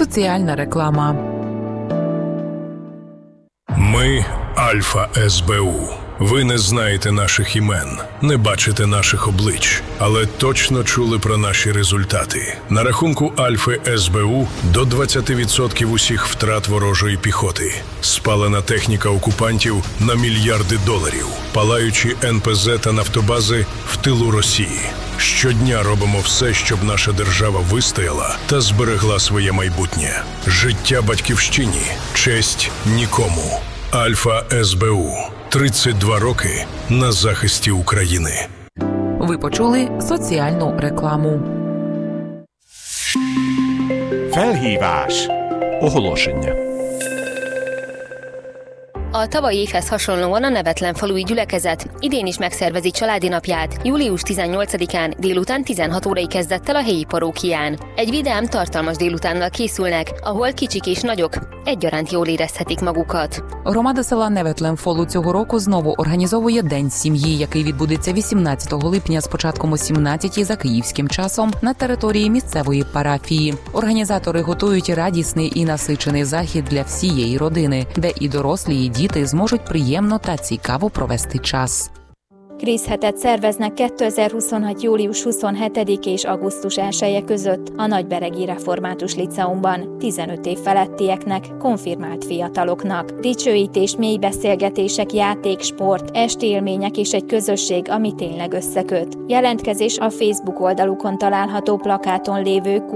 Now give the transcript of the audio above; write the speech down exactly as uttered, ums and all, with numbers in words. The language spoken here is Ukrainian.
Соціальна реклама. Ми – Альфа Ес Бе У. Ви не знаєте наших імен, не бачите наших облич, але точно чули про наші результати. На рахунку Альфи Ес Бе У до двадцять відсотків усіх втрат ворожої піхоти. Спалена техніка окупантів на мільярди доларів. Палаючі Ен Пе Зе та нафтобази в тилу Росії. Щодня робимо все, щоб наша держава вистояла та зберегла своє майбутнє. Життя батьківщині, честь нікому. Альфа Ес Бе У. тридцять два роки на захисті України. Ви почули соціальну рекламу. Felhívás. Оголошення. A tavalyi évhez hasonlóan a Nevetlen falui gyülekezet idén is megszervezi családi napját július tizennyolcadikán délután tizenhat órai kezdettel a helyi parókián. Egy vidám, tartalmas délutánnal készülnek, ahol kicsik és nagyok egyaránt jól érezhetik magukat. Громада села Неветлен Фолу цього року знову організовує День сім'ї, який відбудеться вісімнадцятого липня з початком о сімнадцятій за київським часом на території місцевої парафії. Організатори готують радісний і насичений захід для всієї родини, де і дорослі, і діти зможуть приємно та цікаво провести час. Krízhetet szerveznek kétezer-huszonhat. július huszonhetedike és augusztus elseje között a Nagyberegi Református Liceumban tizenöt év felettieknek, konfirmált fiataloknak. Dicsőítés, mély beszélgetések, játék, sport, esti élmények és egy közösség, ami tényleg összeköt. Jelentkezés a Facebook oldalukon található plakáton lévő